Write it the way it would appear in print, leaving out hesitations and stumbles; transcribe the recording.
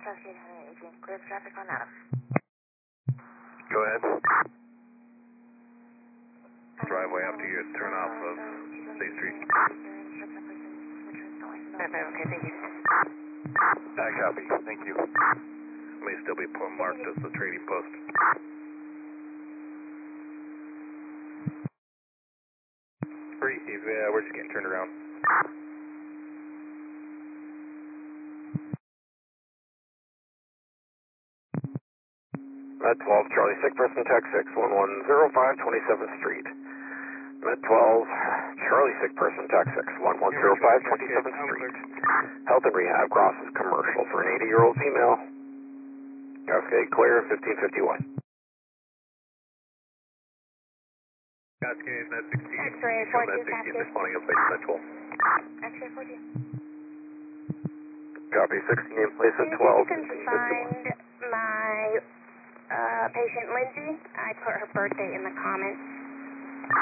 Cascade 118. Clear for traffic on Adams. Go ahead. Driveway after you turn off of State Street. Okay, thank you. I copy. Thank you. May still be marked as the trading post. Pretty, Steve. We're just getting turned around. Med 12, Charlie, sick person, tech 6, 1105 27th Street. Med 12, Charlie, sick person, tech 6, 1105 27th Street. Health and rehab crosses commercial for an 80-year-old female. Cascade clear, 1551. Cascade, Med 16. X-ray 42, Cascade. Responding in place, Med 12. X-ray 42. Copy, 16 in place at 12. You can find my patient Lindsay. I put her birthday in the comments.